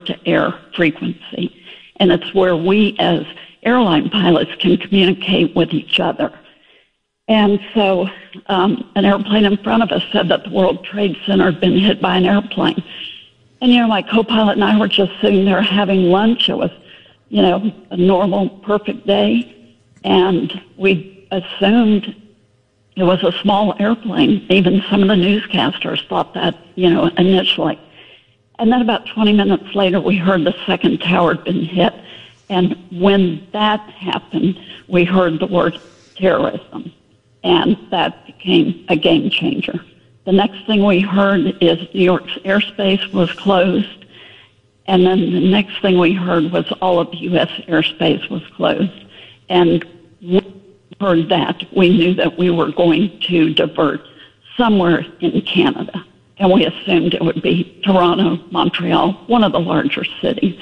air frequency. And it's where we as airline pilots can communicate with each other. And so an airplane in front of us said that the World Trade Center had been hit by an airplane. And, my co-pilot and I were just sitting there having lunch. It was, a normal, perfect day. And we assumed it was a small airplane. Even some of the newscasters thought that, initially. And then about 20 minutes later, we heard the second tower had been hit. And when that happened, we heard the word terrorism. And that became a game changer. The next thing we heard is New York's airspace was closed. And then the next thing we heard was all of U.S. airspace was closed. And when we heard that, we knew that we were going to divert somewhere in Canada. And we assumed it would be Toronto, Montreal, one of the larger cities.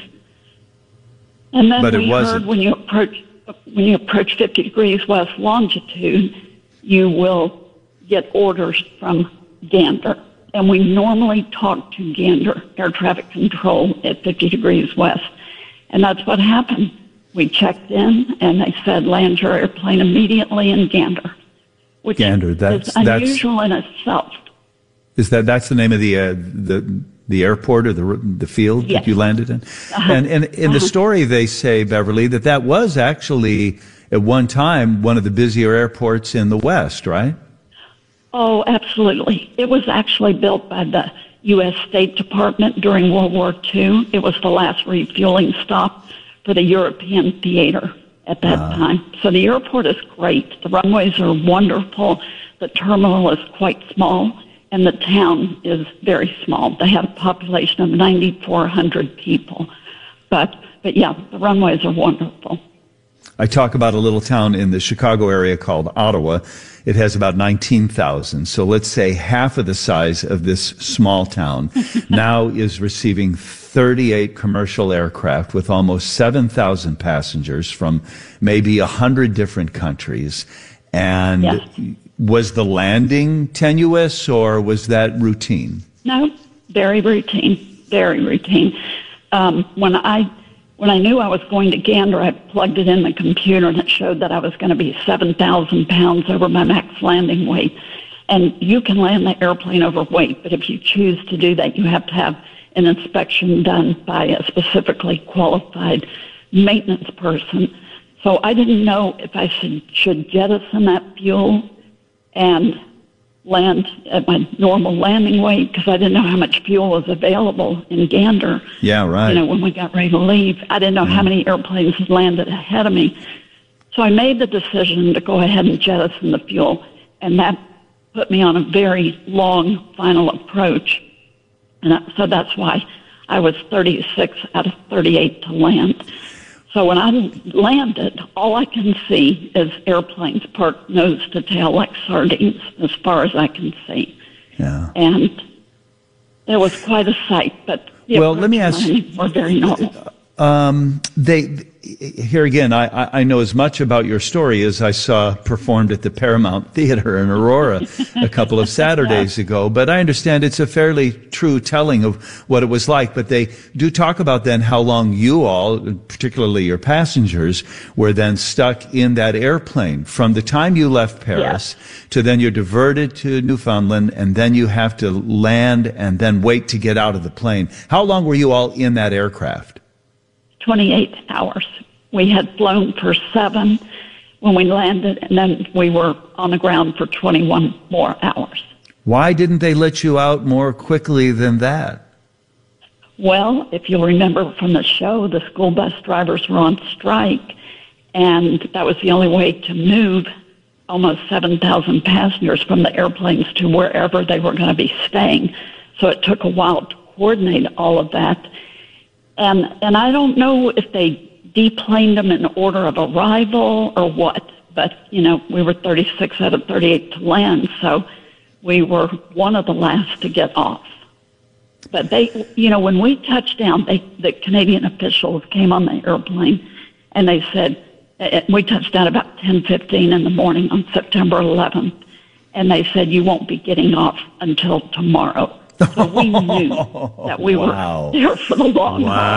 And then we heard when you approach 50 degrees west longitude, you will get orders from Gander. And we normally talk to Gander, air traffic control, at 50 degrees west. And that's what happened. We checked in, and they said, land your airplane immediately in Gander, which Gander, is unusual in itself. That's the name of the airport or the field that you landed in? And in the story, they say, Beverly, that was actually at one time one of the busier airports in the West, right? Oh, absolutely. It was actually built by the U.S. State Department during World War II. It was the last refueling stop for the European theater at that time. So the airport is great. The runways are wonderful. The terminal is quite small, and the town is very small. They have a population of 9,400 people. But yeah, the runways are wonderful. I talk about a little town in the Chicago area called Ottawa. It has about 19,000. So let's say half of the size of this small town now is receiving 38 commercial aircraft with almost 7,000 passengers from maybe 100 different countries. And was the landing tenuous or was that routine? No, very routine, very routine. When I knew I was going to Gander, I plugged it in the computer, and it showed that I was going to be 7,000 pounds over my max landing weight. And you can land the airplane overweight, but if you choose to do that, you have to have an inspection done by a specifically qualified maintenance person. So I didn't know if I should jettison that fuel and land at my normal landing weight, because I didn't know how much fuel was available in Gander. Yeah, right. When we got ready to leave, I didn't know how many airplanes had landed ahead of me. So I made the decision to go ahead and jettison the fuel, and that put me on a very long final approach. And so that's why I was 36 out of 38 to land. So when I landed, all I can see is airplanes parked nose to tail like sardines, as far as I can see. Yeah. And it was quite a sight, but let me ask you, were very normal. Here again, I know as much about your story as I saw performed at the Paramount Theater in Aurora a couple of Saturdays ago, but I understand it's a fairly true telling of what it was like. But they do talk about then how long you all, particularly your passengers, were then stuck in that airplane from the time you left Paris to then you're diverted to Newfoundland, and then you have to land and then wait to get out of the plane. How long were you all in that aircraft? 28 hours. We had flown for 7 when we landed, and then we were on the ground for 21 more hours. Why didn't they let you out more quickly than that? Well, if you'll remember from the show, the school bus drivers were on strike, and that was the only way to move almost 7,000 passengers from the airplanes to wherever they were going to be staying. So it took a while to coordinate all of that. And I don't know if they deplaned them in order of arrival or what, but, we were 36 out of 38 to land, so we were one of the last to get off. But they, when we touched down, the Canadian officials came on the airplane, and they said, we touched down about 10:15 in the morning on September 11th, and they said, you won't be getting off until tomorrow. So we knew that we Wow. were there for the long haul.